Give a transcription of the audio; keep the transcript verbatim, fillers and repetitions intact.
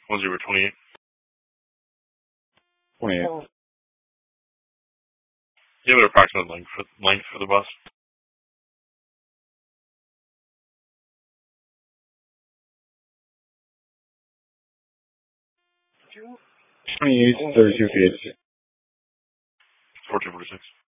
one zero twenty-eight. twenty-eight. Do you have an approximate length for, length for the bus? twenty-eight, thirty-two feet. fourteen forty-six.